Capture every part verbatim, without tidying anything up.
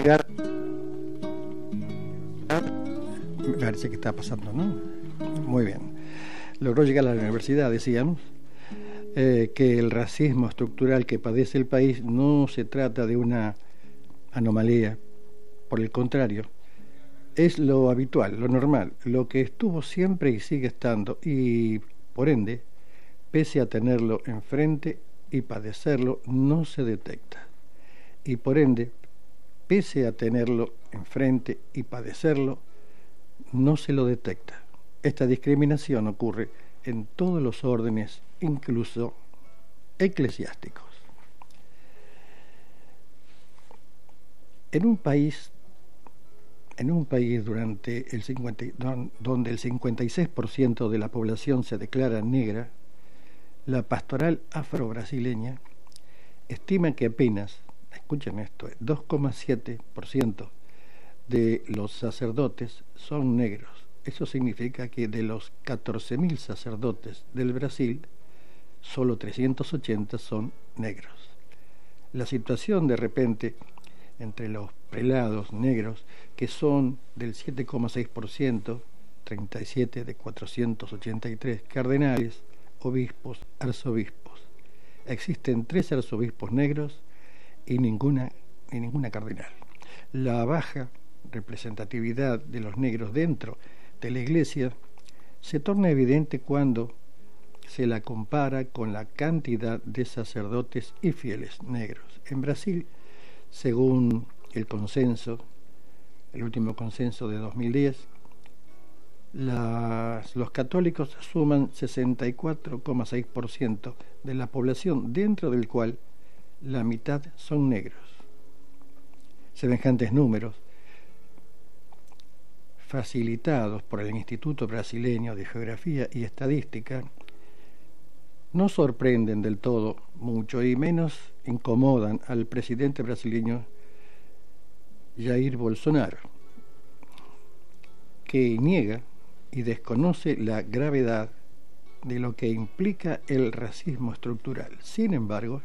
llegar. Me parece que está pasando, ¿no? Muy bien. Logró llegar a la universidad, decíamos, eh, que el racismo estructural que padece el país no se trata de una anomalía, por el contrario, es lo habitual, lo normal, lo que estuvo siempre y sigue estando, y por ende, pese a tenerlo enfrente y padecerlo, no se detecta. Y por ende, pese a tenerlo enfrente y padecerlo, no se lo detecta. Esta discriminación ocurre en todos los órdenes, incluso eclesiásticos. En un país, en un país durante el cincuenta, donde el cincuenta y seis por ciento de la población se declara negra, la pastoral afro-brasileña estima que apenas, escuchen esto, dos coma siete por ciento de los sacerdotes son negros. Eso significa que de los catorce mil sacerdotes del Brasil, solo trescientos ochenta son negros. La situación de repente entre los prelados negros, que son del siete coma seis por ciento, treinta y siete de cuatrocientos ochenta y tres cardenales, obispos, arzobispos. Existen tres arzobispos negros y ninguna, y ninguna cardenal. La baja representatividad de los negros dentro de la Iglesia se torna evidente cuando se la compara con la cantidad de sacerdotes y fieles negros. En Brasil, según el consenso, el último consenso de dos mil diez, las, los católicos suman sesenta y cuatro coma seis por ciento de la población, dentro del cual la mitad son negros. Semejantes números, facilitados por el Instituto Brasileño de Geografía y Estadística, no sorprenden del todo mucho y menos incomodan al presidente brasileño Jair Bolsonaro, que niega y desconoce la gravedad de lo que implica el racismo estructural. Sin embargo,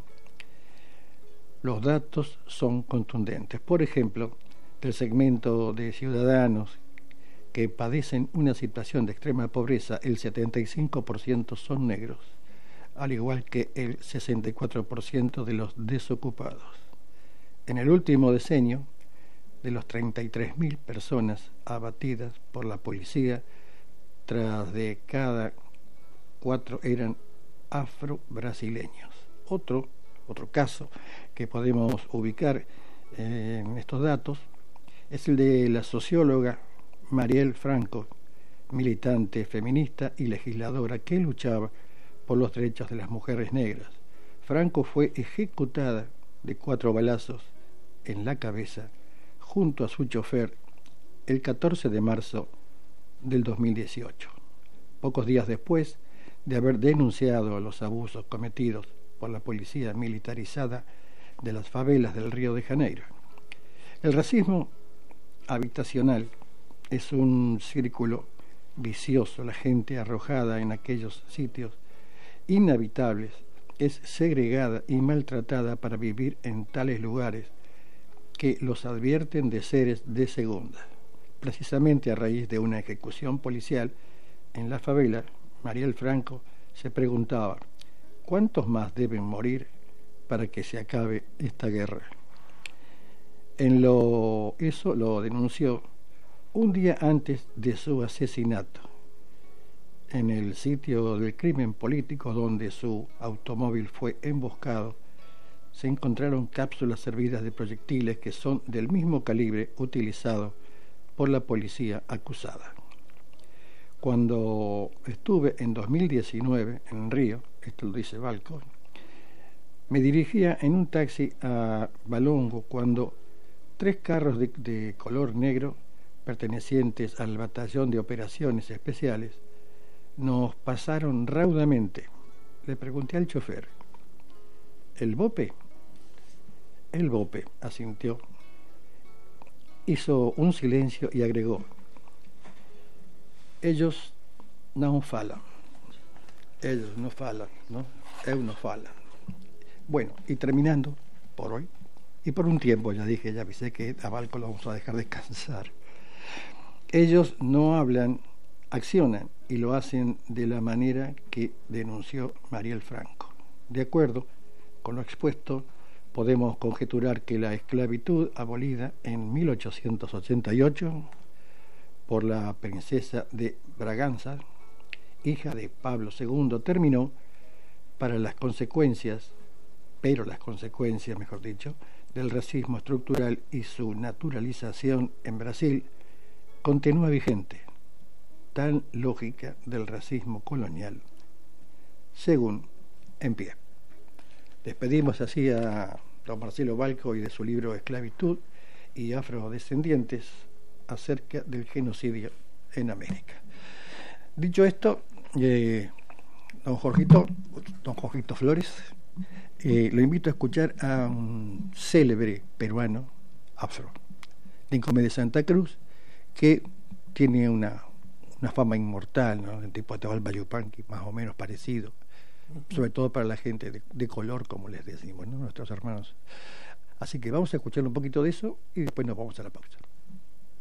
los datos son contundentes. Por ejemplo, del segmento de ciudadanos que padecen una situación de extrema pobreza, el setenta y cinco por ciento son negros, al igual que el sesenta y cuatro por ciento de los desocupados. En el último decenio, de los treinta y tres mil personas abatidas por la policía, tras de cada cuatro eran afro-brasileños. Otro, otro caso que podemos ubicar eh, en estos datos es el de la socióloga Marielle Franco, militante feminista y legisladora que luchaba por los derechos de las mujeres negras. Franco fue ejecutada de cuatro balazos en la cabeza junto a su chofer el catorce de marzo del dos mil dieciocho, pocos días después de haber denunciado los abusos cometidos por la policía militarizada de las favelas del Río de Janeiro. El racismo habitacional es un círculo vicioso. La gente arrojada en aquellos sitios inhabitables es segregada y maltratada para vivir en tales lugares que los advierten de seres de segunda. Precisamente a raíz de una ejecución policial en la favela, Marielle Franco se preguntaba: ¿cuántos más deben morir para que se acabe esta guerra? En lo, eso lo denunció un día antes de su asesinato, en el sitio del crimen político donde su automóvil fue emboscado. Se encontraron cápsulas servidas de proyectiles que son del mismo calibre utilizado por la policía acusada. Cuando estuve en dos mil diecinueve en Río, esto lo dice Balco, me dirigía en un taxi a Balongo cuando tres carros de, de color negro pertenecientes al Batallón de Operaciones Especiales nos pasaron raudamente. Le pregunté al chofer: ¿el BOPE? El BOPE, asintió. Hizo un silencio y agregó: ellos no falan. Ellos no falan, ¿no? Ellos no falan. Bueno, y terminando por hoy, y por un tiempo, ya dije, ya avisé que a Balco lo vamos a dejar descansar. Ellos no hablan, accionan y lo hacen de la manera que denunció Mariel Franco. De acuerdo con lo expuesto, podemos conjeturar que la esclavitud abolida en mil ochocientos ochenta y ocho por la princesa de Braganza, hija de Pablo segundo, terminó para las consecuencias, pero las consecuencias, mejor dicho, del racismo estructural y su naturalización en Brasil continúa vigente, tal lógica del racismo colonial, según en pie. Despedimos así a don Marcelo Balco y de su libro Esclavitud y Afrodescendientes acerca del genocidio en América. Dicho esto, eh, don Jorgito, don Jorgito Flores, eh, lo invito a escuchar a un célebre peruano afro, Nicomé de Santa Cruz, que tiene una, una fama inmortal, ¿no? El tipo de Atahualpa Yupanqui, más o menos parecido, sobre todo para la gente de, de color, como les decimos, ¿no? Nuestros hermanos. Así que vamos a escuchar un poquito de eso y después nos vamos a la pausa.